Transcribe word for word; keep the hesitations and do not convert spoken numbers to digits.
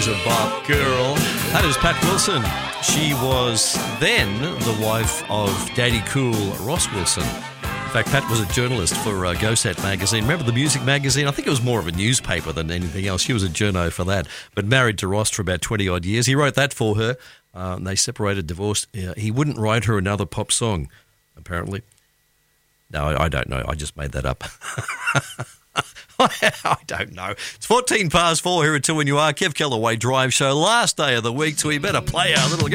A Bop Girl. That is Pat Wilson. She was then the wife of Daddy Cool Ross Wilson. In fact, Pat was a journalist for uh, Go Set magazine. Remember the music magazine? I think it was more of a newspaper than anything else. She was a journo for that, but married to Ross for about twenty-odd years. He wrote that for her. Uh, and they separated, divorced. Uh, he wouldn't write her another pop song, apparently. No, I, I don't know. I just made that up. I don't know. It's fourteen past four here at two when you are. Kev Kellaway Drive Show. Last day of the week, so we better play our little